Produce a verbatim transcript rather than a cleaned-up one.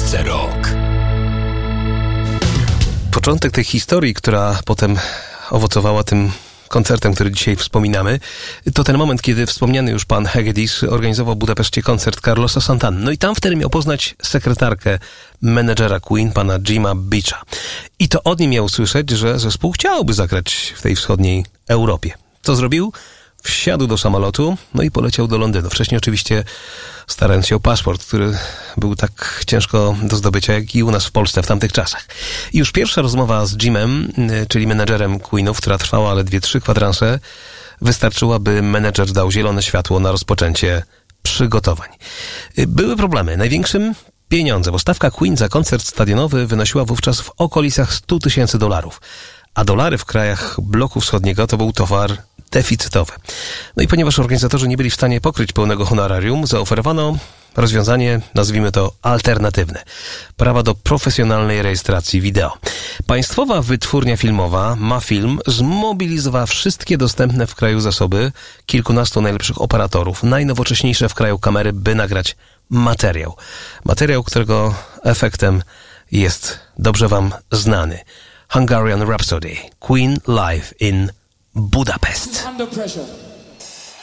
Polsce Rock. Początek tej historii, która potem owocowała tym koncertem, który dzisiaj wspominamy, to ten moment, kiedy wspomniany już pan Hegedis organizował w Budapeszcie koncert Carlosa Santany. No i tam wtedy miał poznać sekretarkę menedżera Queen, pana Jima Beacha. I to od nim miał usłyszeć, że zespół chciałby zagrać w tej wschodniej Europie. Co zrobił? Wsiadł do samolotu, no i poleciał do Londynu. Wcześniej oczywiście starając się o paszport, który był tak ciężko do zdobycia, jak i u nas w Polsce w tamtych czasach. I już pierwsza rozmowa z Jimem, czyli menedżerem Queenów, która trwała ledwie trzy kwadranse, wystarczyła, by menedżer dał zielone światło na rozpoczęcie przygotowań. Były problemy. Największym pieniądze, bo stawka Queen za koncert stadionowy wynosiła wówczas w okolicach stu tysięcy dolarów. A dolary w krajach bloku wschodniego to był towar deficytowy. No i ponieważ organizatorzy nie byli w stanie pokryć pełnego honorarium, zaoferowano rozwiązanie, nazwijmy to alternatywne. Prawa do profesjonalnej rejestracji wideo. Państwowa wytwórnia filmowa MaFilm zmobilizowała wszystkie dostępne w kraju zasoby kilkunastu najlepszych operatorów, najnowocześniejsze w kraju kamery, by nagrać materiał. Materiał, którego efektem jest dobrze wam znany. Hungarian Rhapsody, Queen live in Budapest. Under pressure.